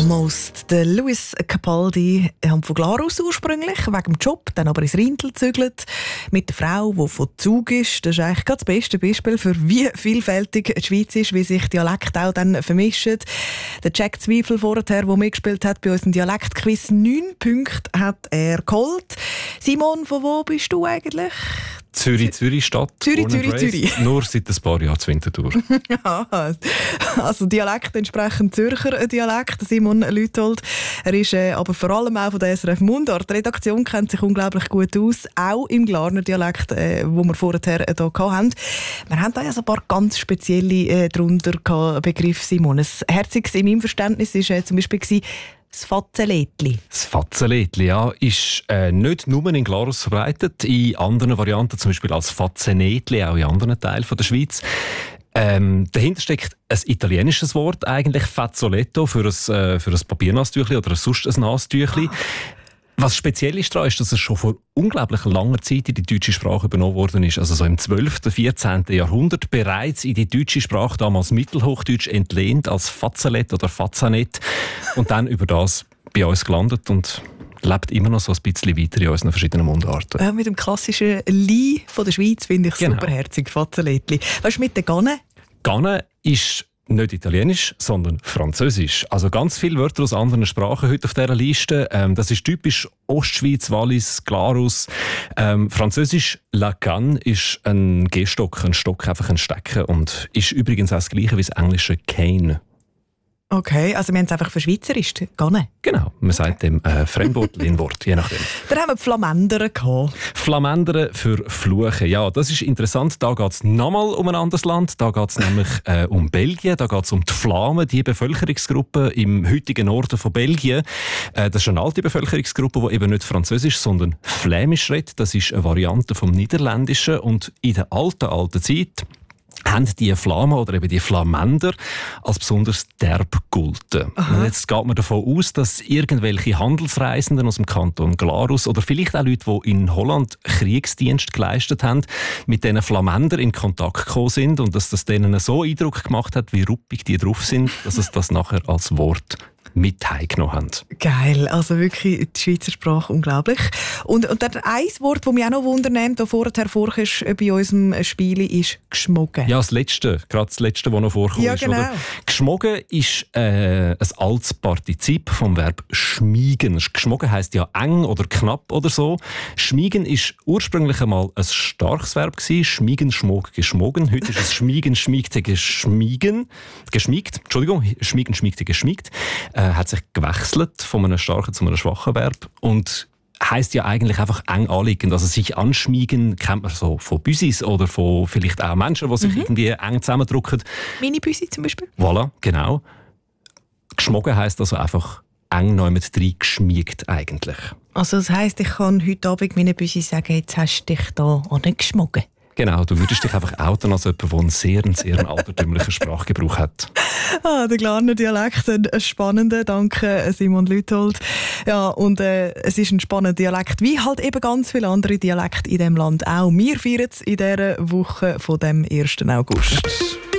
Almost. Der Lewis Capaldi von Glarus ursprünglich, wegen dem Job, dann aber ins Rindl gezügelt, mit der Frau, die von Zug ist. Das ist eigentlich das beste Beispiel für wie vielfältig die Schweiz ist, wie sich Dialekte auch dann vermischen. Der Jack Zweifel vorher, der mitgespielt hat bei unserem Dialektquiz, 9 Punkte hat er geholt. Simon, von wo bist du eigentlich? Zürich-Stadt. Zürich. Nur seit ein paar Jahren zu Winterthur. Ja, also Dialekt entsprechend Zürcher Dialekt, Simon Lüthold. Er ist aber vor allem auch von der SRF Mundart. Die Redaktion kennt sich unglaublich gut aus, auch im Glarner Dialekt, wo wir vorher hier hatten. Wir haben da ja so ein paar ganz spezielle Begriffe, Simon. Ein herziges in meinem Verständnis war zum Beispiel das Fatzelätli. Das Fatzelätli, ja, ist nicht nur in Glarus verbreitet, in anderen Varianten, zum Beispiel als Fatzenätli, auch in anderen Teilen der Schweiz. Dahinter steckt ein italienisches Wort, eigentlich Fazzoletto, für ein Papiernastüchli oder sonst ein Nastüchli. Was speziell ist daran, ist, dass es schon vor unglaublich langer Zeit in die deutsche Sprache übernommen worden ist. Also so im 12., 14. Jahrhundert bereits in die deutsche Sprache, damals Mittelhochdeutsch, entlehnt als Fazzalet oder Fazzanet. Und dann über das bei uns gelandet und lebt immer noch so ein bisschen weiter in unseren verschiedenen Mundarten. Ja, mit dem klassischen Li von der Schweiz finde ich superherzig, Fazzaletli. Was ist mit den Gannen? Gannen ist nicht Italienisch, sondern Französisch. Also ganz viele Wörter aus anderen Sprachen heute auf dieser Liste. Das ist typisch Ostschweiz, Wallis, Glarus. Französisch «la canne» ist ein Gehstock, ein Stock, einfach ein Stecken. Und ist übrigens auch das Gleiche wie das englische «cane». Okay, also wir haben es einfach verschweizerisch, Ganne. Genau, man sagt dem Fremdwort, Lehnwort, je nachdem. Dann haben wir die Flamandere gehabt. Flamandere für Fluchen, ja, das ist interessant. Da geht es nochmal um ein anderes Land. Da geht es nämlich um Belgien. Da geht es um die Flamen, die Bevölkerungsgruppe im heutigen Norden von Belgien. Das ist eine alte Bevölkerungsgruppe, die eben nicht Französisch, sondern Flämisch redet. Das ist eine Variante vom Niederländischen. Und in der alten Zeit haben die Flamen oder eben die Flamänder als besonders derb gegolten. Und jetzt geht man davon aus, dass irgendwelche Handelsreisenden aus dem Kanton Glarus oder vielleicht auch Leute, die in Holland Kriegsdienst geleistet haben, mit diesen Flamänder in Kontakt gekommen sind und dass das denen so Eindruck gemacht hat, wie ruppig die drauf sind, dass es das nachher als Wort mit heimgenommen haben. Geil, also wirklich die Schweizer Sprache unglaublich. Und dann ein Wort, das mich auch noch wundernimmt, das vorher vorkam bei unserem Spiel, ist «geschmogen». Ja, das letzte, gerade das letzte, das noch vorkommt. Ja, genau. Oder? «Geschmogen» ist ein altes Partizip vom Verb «schmiegen». «Geschmogen» heisst ja eng oder knapp oder so. «Schmiegen» ist ursprünglich einmal ein starkes Verb gewesen. «Schmiegen», «schmog», «geschmogen». Heute ist es «schmiegen», «schmiegte», «geschmiegen». «Geschmiegt», Entschuldigung, «schmiegen», «schmiegte», «geschmiegt». Hat sich gewechselt von einem starken zu einem schwachen Verb und heisst ja eigentlich einfach eng anliegend. Also sich anschmiegen kennt man so von Büsis oder von vielleicht auch Menschen, die sich irgendwie eng zusammendrücken. Mini-Büsi zum Beispiel. Voilà, genau. Geschmogen heisst also einfach eng neu mit drin geschmiegt eigentlich. Also das heisst, ich kann heute Abend meinen Büsi sagen, jetzt hast du dich da auch nicht geschmogen. Genau, du würdest dich einfach outen als jemand, der einen sehr altertümlichen Sprachgebrauch hat. Der Glarner Dialekt, ein spannender, danke Simon Lüthold. Ja, und es ist ein spannender Dialekt, wie halt eben ganz viele andere Dialekte in diesem Land auch. Wir feiern es in dieser Woche von dem 1. August.